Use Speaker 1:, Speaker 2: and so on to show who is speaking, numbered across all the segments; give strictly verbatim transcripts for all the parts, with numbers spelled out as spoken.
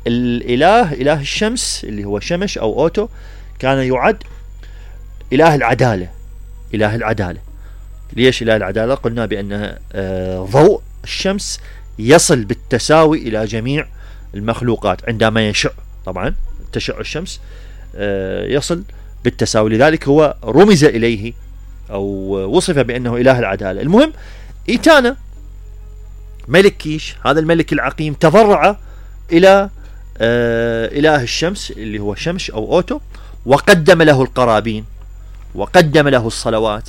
Speaker 1: الإله إله الشمس اللي هو شمش أو أوتو كان يعد إله العدالة. إله العدالة ليش إله العدالة؟ قلنا بأن ضوء الشمس يصل بالتساوي إلى جميع المخلوقات عندما يشع، طبعا تشع الشمس يصل بالتساوي، لذلك هو رمز إليه أو وصف بأنه إله العدالة. المهم إيتانا ملك كيش، هذا الملك العقيم، تضرع إلى آه إله الشمس اللي هو شمش أو أوتو، وقدم له القرابين وقدم له الصلوات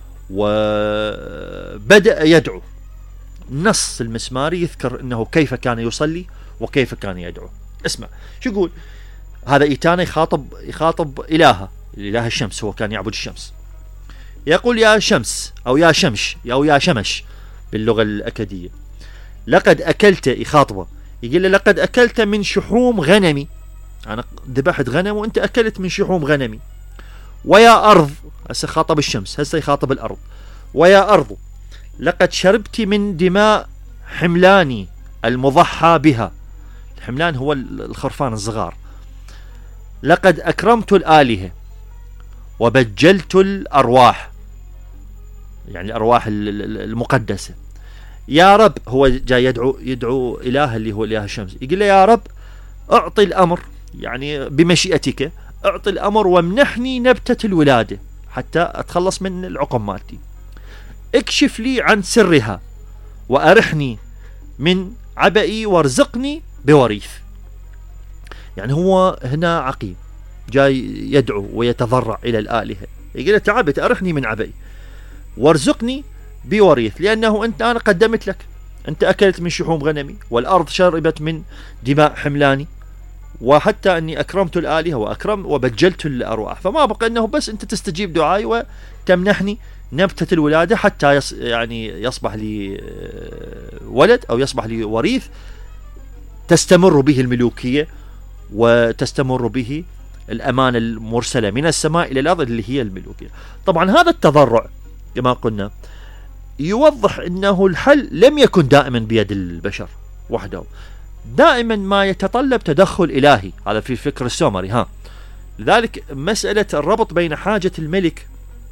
Speaker 1: وبدأ يدعو. النص المسماري يذكر أنه كيف كان يصلي وكيف كان يدعو. اسمع شو يقول هذا إيتانا، يخاطب يخاطب إلهه، إله الشمس، هو كان يعبد الشمس. يقول يا شمس أو يا شمش أو يا شمش باللغة الأكدية، لقد أكلت، يخاطبه يقول له لقد أكلت من شحوم غنمي، أنا ذبحت غنم وأنت أكلت من شحوم غنمي. ويا أرض، هسه خاطب الشمس، هسه يخاطب الأرض، ويا أرض لقد شربت من دماء حملاني المضحى بها. الحملان هو الخرفان الصغار. لقد أكرمت الآلهة وبجلت الأرواح، يعني الأرواح المقدسة. يا رب، هو جاي يدعو يدعو إله اللي هو إله الشمس، يقول له يا رب أعطي الأمر، يعني بمشيئتك أعطي الأمر وامنحني نبتة الولادة حتى أتخلص من العقم مالتي. اكشف لي عن سرها وأرحني من عبئي وارزقني بوريث. يعني هو هنا عقيم جاي يدعو ويتضرع إلى الآلهة، يقول له تعبت أرحني من عبئي وارزقني بوريث، لأنه أنت أنا قدمت لك، أنت أكلت من شحوم غنمي والأرض شربت من دماء حملاني، وحتى أني أكرمت الآلهة وأكرم وبجلت الأرواح، فما بقى أنه بس أنت تستجيب دعائي وتمنحني نبتة الولادة حتى يص يعني يصبح لي ولد أو يصبح لي وريث تستمر به الملوكية وتستمر به الأمانة المرسلة من السماء إلى الأرض اللي هي الملوكية. طبعا هذا التضرع كما قلنا يوضح أنه الحل لم يكن دائما بيد البشر وحده، دائما ما يتطلب تدخل إلهي، هذا في الفكر السومري. ها لذلك مسألة الربط بين حاجة الملك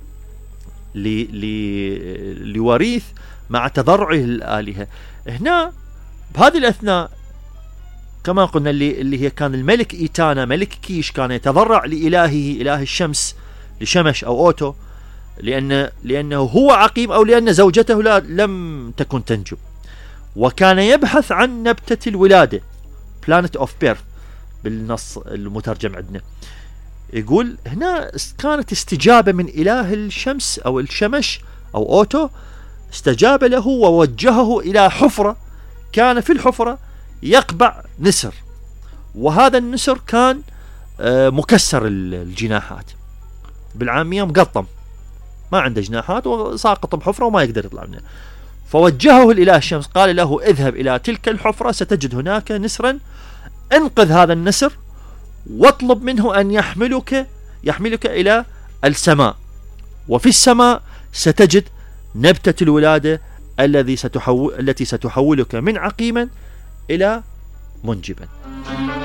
Speaker 1: لوريث مع تضرعه للآلهة، هنا بهذه الأثناء كما قلنا اللي, اللي هي كان الملك إيتانا ملك كيش كان يتضرع لإلهه إله الشمس لشمش أو أوتو، لأن لأنه هو عقيم أو لأن زوجته لا لم تكن تنجب، وكان يبحث عن نبتة الولادة planet of birth بالنص المترجم عندنا. يقول هنا كانت استجابة من إله الشمس أو الشمش أو أوتو، استجاب له ووجهه إلى حفرة، كان في الحفرة يقبع نسر، وهذا النسر كان مكسر الجناحات، بالعامية مقطم ما عنده جناحات وساقط بحفرة وما يقدر يطلع منها. فوجهه الإله الشمس، قال له اذهب إلى تلك الحفرة ستجد هناك نسرا، انقذ هذا النسر واطلب منه أن يحملك يحملك إلى السماء، وفي السماء ستجد نبتة الولادة الذي ستحول التي ستحولك من عقيما إلى منجبا.